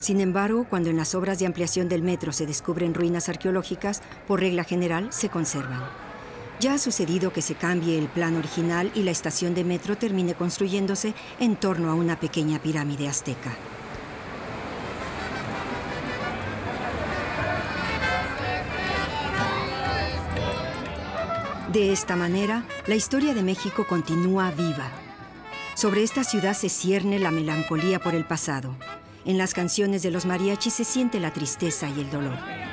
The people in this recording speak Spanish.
Sin embargo, cuando en las obras de ampliación del metro se descubren ruinas arqueológicas, por regla general se conservan. Ya ha sucedido que se cambie el plan original y la estación de metro termine construyéndose en torno a una pequeña pirámide azteca. De esta manera, la historia de México continúa viva. Sobre esta ciudad se cierne la melancolía por el pasado. En las canciones de los mariachis se siente la tristeza y el dolor.